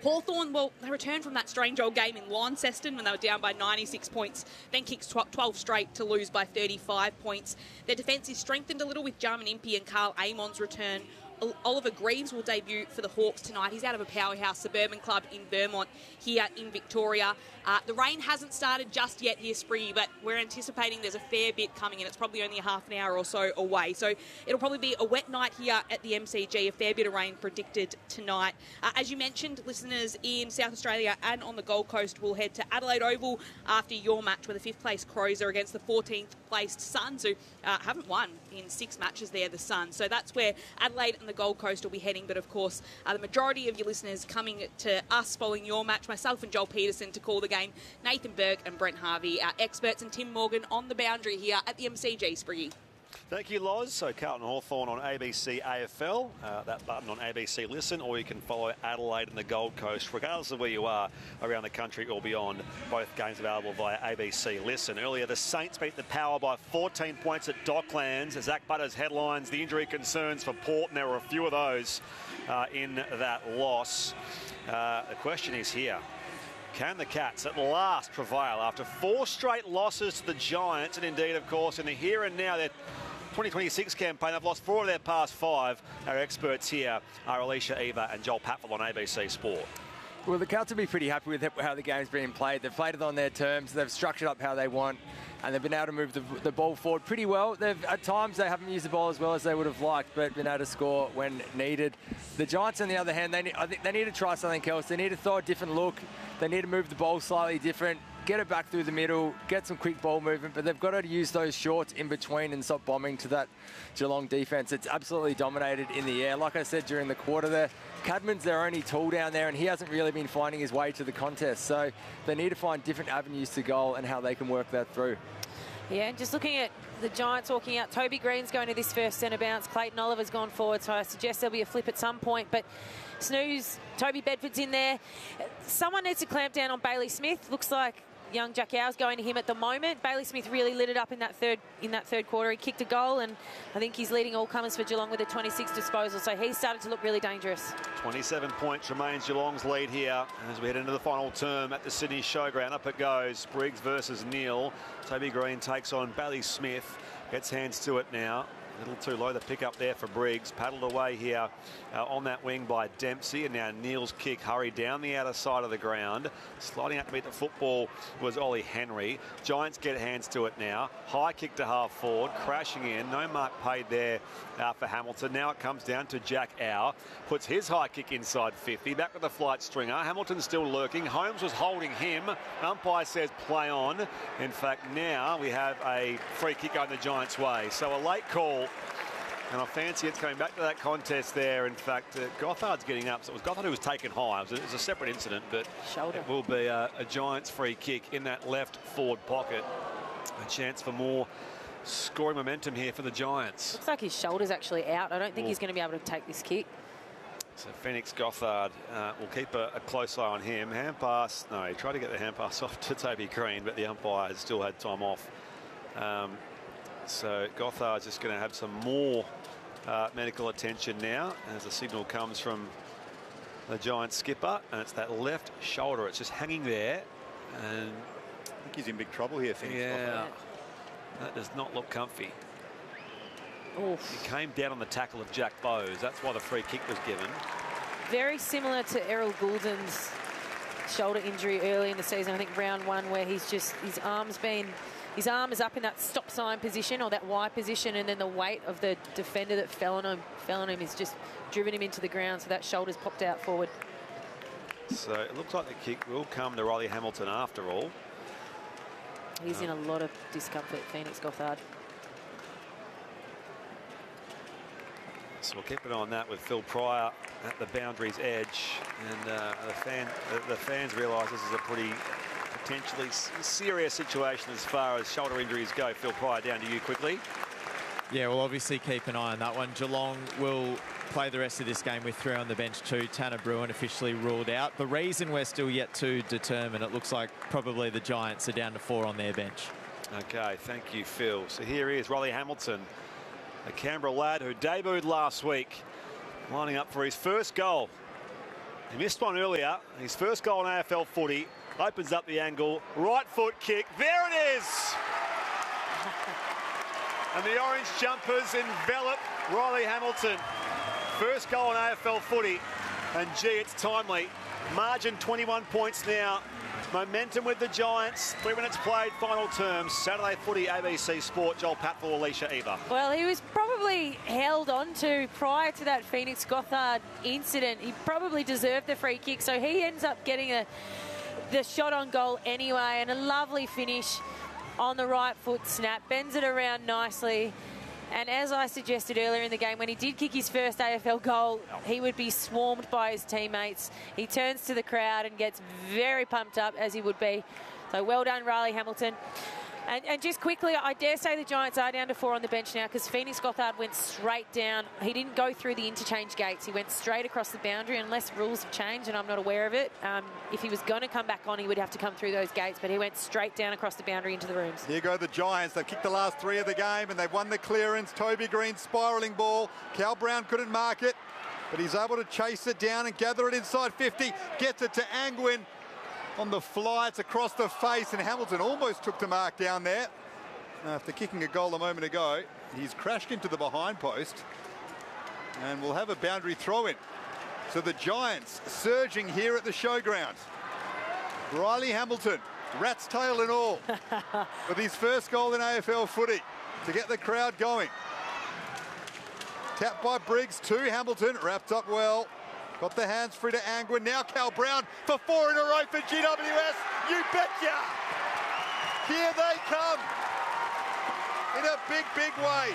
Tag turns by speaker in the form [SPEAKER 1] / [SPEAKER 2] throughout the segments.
[SPEAKER 1] Hawthorn, well, they returned from that strange old game in Launceston when they were down by 96 points, then kicked 12 straight to lose by 35 points. Their defence is strengthened a little with Jarman Impey and Carl Amon's return. Oliver Greaves will debut for the Hawks tonight. He's out of a powerhouse suburban club in Vermont here in Victoria. The rain hasn't started just yet here, Spree, but we're anticipating there's a fair bit coming in. It's probably only a half an hour or so away. So it'll probably be a wet night here at the MCG, a fair bit of rain predicted tonight. As you mentioned, listeners in South Australia and on the Gold Coast will head to Adelaide Oval after your match, where the 5th place Crows are against the 14th placed Suns, who haven't won in 6 matches there, the Suns. So that's where Adelaide and the Gold Coast will be heading. But of course, the majority of your listeners coming to us following your match, myself and Joel Peterson to call the game, Nathan Burke and Brent Harvey, our experts, and Tim Morgan on the boundary here at the MCG, Spriggy.
[SPEAKER 2] Thank you, Loz. So Carlton Hawthorn on ABC AFL, that button on ABC Listen, or you can follow Adelaide and the Gold Coast, regardless of where you are around the country or beyond. Both games available via ABC Listen. Earlier, the Saints beat the Power by 14 points at Docklands. Zach Butters headlines the injury concerns for Port, and there were a few of those in that loss. The question is here. Can the Cats at last prevail after 4 straight losses to the Giants? And indeed, of course, in the here and now, their 2026 campaign, they've lost 4 of their past 5. Our experts here are Alicia Eva and Joel Patfield on ABC Sport.
[SPEAKER 3] Well, the Cats will be pretty happy with how the game's being played. They've played it on their terms. They've structured up how they want, and they've been able to move the ball forward pretty well. At times, they haven't used the ball as well as they would have liked, but been able to score when needed. The Giants, on the other hand, I think they need to try something else. They need to throw a different look. They need to move the ball slightly different, get it back through the middle, get some quick ball movement, but they've got to use those shorts in between and stop bombing to that Geelong defence. It's absolutely dominated in the air. Like I said during the quarter there, Cadman's their only tool down there, and he hasn't really been finding his way to the contest. So they need to find different avenues to goal and how they can work that through.
[SPEAKER 4] Yeah, and just looking at the Giants walking out, Toby Green's going to this first centre bounce. Clayton Oliver's gone forward, so I suggest there'll be a flip at some point. But Snooze, Toby Bedford's in there. Someone needs to clamp down on Bailey Smith. Looks like young Jack Howe's going to him at the moment. Bailey Smith really lit it up in that third quarter. He kicked a goal, and I think he's leading all comers for Geelong with a 26 disposal. So he's started to look really dangerous.
[SPEAKER 2] 27 points remains Geelong's lead here as we head into the final term at the Sydney Showground. Up it goes. Briggs versus Neal. Toby Green takes on Bailey Smith. Gets hands to it now. A little too low, the pick up there for Briggs. Paddled away here on that wing by Dempsey. And now Neal's kick hurried down the outer side of the ground. Sliding out to beat the football was Ollie Henry. Giants get hands to it now. High kick to half forward. Crashing in. No mark paid there for Hamilton. Now it comes down to Jack Howe. Puts his high kick inside 50. Back with the flight stringer. Hamilton's still lurking. Holmes was holding him. Umpire says play on. In fact, now we have a free kick going the Giants' way. So a late call. And I fancy it's coming back to that contest there. In fact, Gothard's getting up. So it was Gothard who was taken high. It was a separate incident, but
[SPEAKER 4] Shoulder.
[SPEAKER 2] It will be a Giants free kick in that left forward pocket. A chance for more scoring momentum here for the Giants.
[SPEAKER 4] Looks like his shoulder's actually out. I don't think he's going to be able to take this kick.
[SPEAKER 2] So Phoenix Gothard will keep a close eye on him. Hand pass. No, he tried to get the hand pass off to Toby Green, but the umpire has still had time off. So Gothard's just going to have some more medical attention now as the signal comes from the Giants skipper, and it's that left shoulder. It's just hanging there, and
[SPEAKER 5] I think he's in big trouble here, Phoenix.
[SPEAKER 2] Yeah, that does not look comfy.
[SPEAKER 4] Oof.
[SPEAKER 2] He came down on the tackle of Jack Bowes. That's why the free kick was given.
[SPEAKER 4] Very similar to Errol Goulden's shoulder injury early in the season. I think round 1, where his arm is up in that stop sign position or that Y position, and then the weight of the defender that fell on him has just driven him into the ground, so that shoulder's popped out forward.
[SPEAKER 2] So it looks like the kick will come to Riley Hamilton after all.
[SPEAKER 4] He's in a lot of discomfort, Phoenix Gothard.
[SPEAKER 2] So we'll keep an eye on that with Phil Pryor at the boundary's edge, and the fans realise this is a pretty potentially serious situation as far as shoulder injuries go. Phil Pryor, down to you quickly.
[SPEAKER 6] Yeah, we'll obviously keep an eye on that one. Geelong will play the rest of this game with 3 on the bench too. Tanner Bruin officially ruled out. The reason we're still yet to determine. It looks like probably the Giants are down to 4 on their bench.
[SPEAKER 2] Okay, thank you, Phil. So here he is, Riley Hamilton, a Canberra lad who debuted last week, lining up for his first goal He missed one earlier. His first goal in AFL footy. Opens up the angle. Right foot kick. There it is! And the orange jumpers envelop Riley Hamilton. First goal in AFL footy. And gee, it's timely. Margin 21 points now. Momentum with the Giants. 3 minutes played, final terms. Saturday footy, ABC Sport. Joel Patfull, Alicia Eva.
[SPEAKER 4] Well, he was probably held on to prior to that Phoenix Gothard incident. He probably deserved the free kick, so he ends up getting the shot on goal anyway, and a lovely finish on the right foot snap. Bends it around nicely. And as I suggested earlier in the game, when he did kick his first AFL goal, he would be swarmed by his teammates. He turns to the crowd and gets very pumped up, as he would be. So well done, Riley Hamilton. And just quickly, I dare say the Giants are down to 4 on the bench now because Phoenix Gothard went straight down. He didn't go through the interchange gates. He went straight across the boundary, unless rules have changed, and I'm not aware of it. If he was going to come back on, he would have to come through those gates, but he went straight down across the boundary into the rooms.
[SPEAKER 5] Here go the Giants. They've kicked the last 3 of the game, and they've won the clearance. Toby Green spiralling ball. Cal Brown couldn't mark it, but he's able to chase it down and gather it inside 50. Gets it to Angwin. On the fly, it's across the face, and Hamilton almost took the mark down there. After kicking a goal a moment ago, he's crashed into the behind post, and we'll have a boundary throw-in. So the Giants surging here at the showground. Riley Hamilton, rat's tail and all, with his first goal in AFL footy to get the crowd going. Tapped by Briggs to Hamilton, wrapped up well. Got the hands free to Angwin. Now Cal Brown for 4 in a row for GWS. You betcha! Here they come in a big, big way.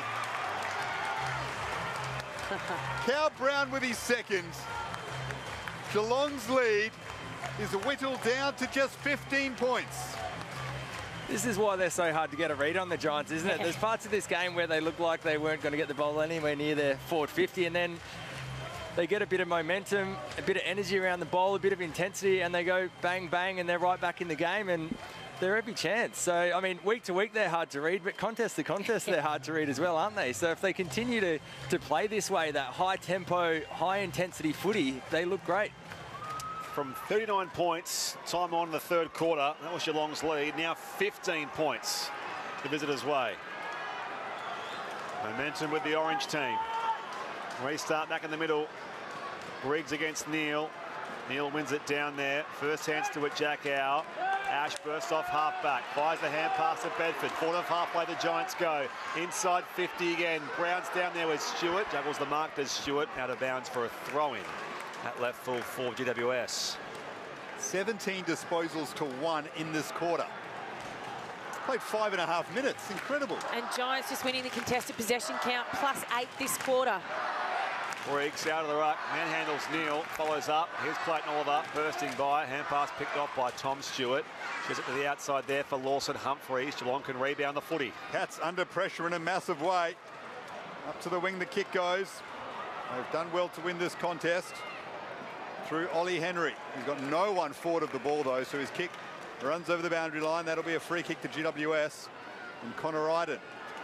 [SPEAKER 5] Cal Brown with his second. Geelong's lead is whittled down to just 15 points.
[SPEAKER 3] This is why they're so hard to get a read on the Giants, isn't it? There's parts of this game where they look like they weren't going to get the ball anywhere near their forward 50, and then they get a bit of momentum, a bit of energy around the ball, a bit of intensity, and they go bang, bang, and they're right back in the game, and they're every chance. So, I mean, week to week, they're hard to read, but contest to contest, they're hard to read as well, aren't they? So if they continue to play this way, that high-tempo, high-intensity footy, they look great.
[SPEAKER 2] From 39 points, time on in the third quarter. That was Geelong's lead. Now 15 points the visitors' way. Momentum with the orange team. Restart back in the middle. Briggs against Neal. Neal wins it down there. First hands to it, Jack Howe. Ash bursts off half-back. Fires the hand pass to Bedford. Forward of halfway, the Giants go. Inside 50 again. Brown's down there with Stewart. Juggles the mark, does Stewart. Out of bounds for a throw-in. At left full for GWS.
[SPEAKER 5] 17 disposals to 1 in this quarter. Played 5.5 minutes. Incredible.
[SPEAKER 4] And Giants just winning the contested possession count, +8 this quarter.
[SPEAKER 2] Briggs out of the ruck, manhandles Neal, follows up. Here's Clayton Oliver bursting by. Hand pass picked off by Tom Stewart. Gives it to the outside there for Lawson Humphreys. Geelong can rebound the footy.
[SPEAKER 5] Cats under pressure in a massive way. Up to the wing the kick goes. They've done well to win this contest. Through Ollie Henry. He's got no one forward of the ball though, so his kick runs over the boundary line. That'll be a free kick to GWS. And Connor Iden.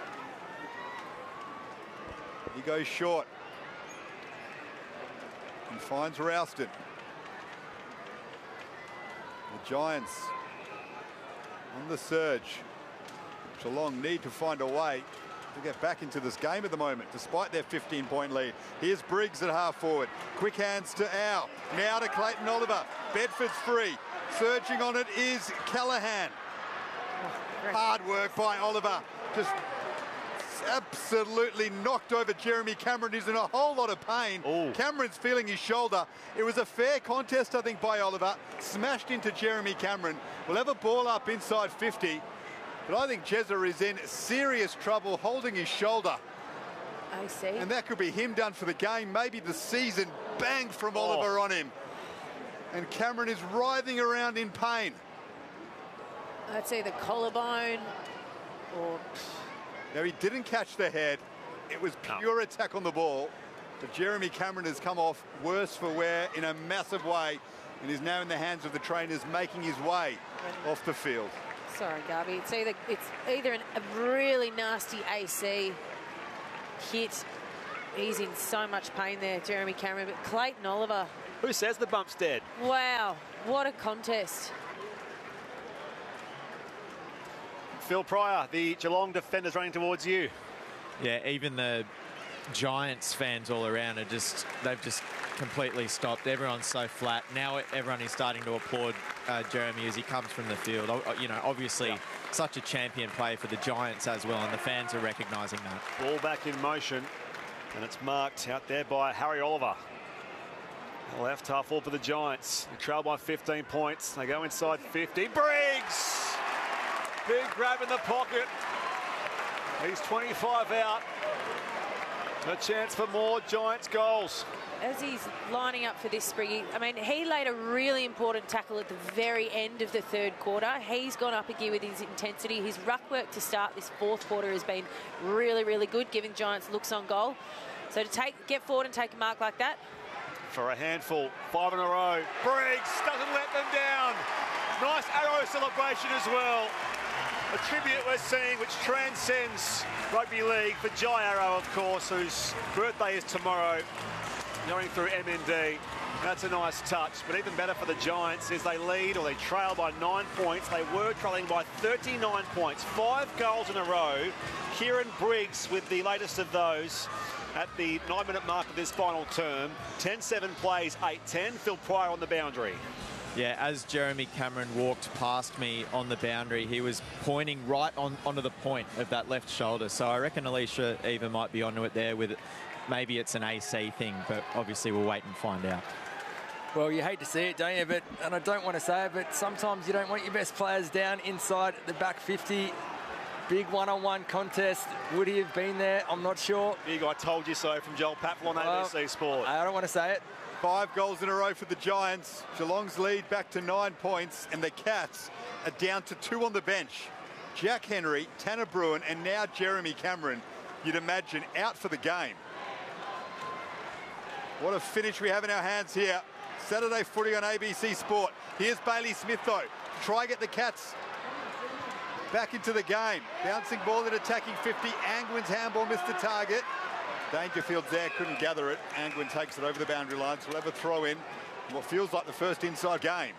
[SPEAKER 5] He goes short. And finds Rouston. The Giants on the surge. Geelong need to find a way to get back into this game at the moment, despite their 15-point lead. Here's Briggs at half forward. Quick hands to Al. Now to Clayton Oliver. Bedford's free. Surging on it is Callaghan. Hard work by Oliver. Just absolutely knocked over Jeremy Cameron, who's in a whole lot of pain.
[SPEAKER 2] Ooh.
[SPEAKER 5] Cameron's feeling his shoulder. It was a fair contest, I think, by Oliver. Smashed into Jeremy Cameron. We'll have a ball up inside 50. But I think Jezza is in serious trouble holding his shoulder.
[SPEAKER 4] I see.
[SPEAKER 5] And that could be him done for the game. Maybe the season. Bang from Oliver on him. And Cameron is writhing around in pain.
[SPEAKER 4] I'd say the collarbone or...
[SPEAKER 5] Now, he didn't catch the head. It was pure attack on the ball. But Jeremy Cameron has come off worse for wear in a massive way and is now in the hands of the trainers making his way off the field.
[SPEAKER 4] Sorry, Garby. It's either a really nasty AC hit. He's in so much pain there, Jeremy Cameron. But Clayton Oliver,
[SPEAKER 2] Who says the bump's dead?
[SPEAKER 4] Wow, what a contest.
[SPEAKER 2] Phil Pryor, the Geelong defenders running towards you.
[SPEAKER 6] Yeah, even the Giants fans all around they've just completely stopped. Everyone's so flat. Now everyone is starting to applaud Jeremy as he comes from the field. You know, obviously such a champion play for the Giants as well, and the fans are recognising that.
[SPEAKER 2] Ball back in motion, and it's marked out there by Harry Oliver. Left half full for the Giants. They trail by 15 points. They go inside 50. Briggs! Big grab in the pocket. He's 25 out. A chance for more Giants goals.
[SPEAKER 4] As he's lining up for this, Spriggy, I mean, he laid a really important tackle at the very end of the third quarter. He's gone up a gear with his intensity. His ruck work to start this fourth quarter has been really, really good, giving Giants looks on goal. So to get forward and take a mark like that.
[SPEAKER 2] For a handful, 5 in a row. Briggs doesn't let them down. Nice arrow celebration as well. A tribute we're seeing which transcends rugby league for Jai Arrow, of course, whose birthday is tomorrow, going through MND. That's a nice touch, but even better for the Giants is they lead, or they trail by 9 points. They were trailing by 39 points. 5 goals in a row. Kieran Briggs with the latest of those at the 9-minute mark of this final term. 10-7 plays, 8-10. Phil Pryor on the boundary.
[SPEAKER 6] Yeah, as Jeremy Cameron walked past me on the boundary, he was pointing right onto the point of that left shoulder. So I reckon Alicia Eva might be onto it there with it. Maybe it's an AC thing, but obviously we'll wait and find out.
[SPEAKER 3] Well, you hate to see it, don't you? And I don't want to say it, but sometimes you don't want your best players down inside the back 50. Big one-on-one contest. Would he have been there? I'm not sure.
[SPEAKER 2] Big I told you so from Joel Papel on ABC Sport.
[SPEAKER 3] I don't want to say it.
[SPEAKER 5] 5 goals in a row for the Giants. Geelong's lead back to 9 points, and the Cats are down to 2 on the bench. Jack Henry, Tanner Bruin, and now Jeremy Cameron, you'd imagine, out for the game. What a finish we have in our hands here. Saturday footy on ABC Sport. Here's Bailey Smith, though. Try get the Cats back into the game. Bouncing ball in attacking 50. Angwin's handball missed the target. Dangerfield's there, couldn't gather it. Angwin takes it over the boundary line, so we'll have a throw in what feels like the first inside game.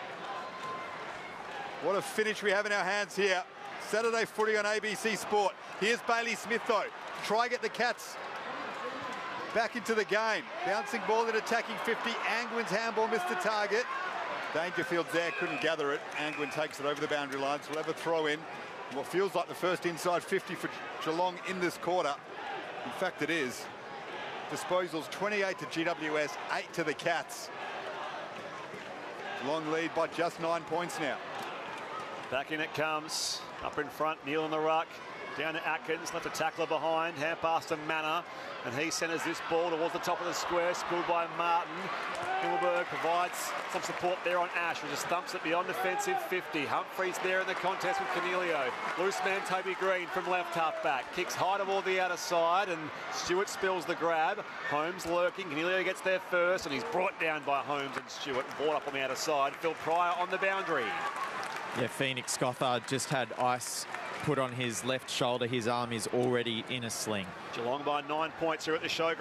[SPEAKER 5] What a finish we have in our hands here. Saturday footy on ABC Sport. Here's Bailey Smith, though. Try get the Cats back into the game. Bouncing ball in attacking 50. Angwin's handball missed the target. Dangerfield's there, couldn't gather it. Angwin takes it over the boundary line, so we'll have a throw in what feels like the first inside 50 for Geelong in this quarter. In fact, it is. Disposals 28 to GWS, 8 to the Cats. Geelong lead by just 9 points now.
[SPEAKER 2] Back in it comes. Up in front, Neil in the ruck. Down to Atkins, left a tackler behind. Hand pass to Manor. And he centres this ball towards the top of the square. Spilled by Martin. Himmelberg provides some support there on Ash, who just thumps it beyond defensive 50. Humphreys there in the contest with Cornelio. Loose man Toby Green from left half back. Kicks high toward the outer side, and Stewart spills the grab. Holmes lurking. Cornelio gets there first, and he's brought down by Holmes and Stewart. Brought up on the outer side. Phil Pryor on the boundary.
[SPEAKER 6] Yeah, Phoenix Gothard just had ice put on his left shoulder. His arm is already in a sling.
[SPEAKER 2] Geelong by 9 points here at the show.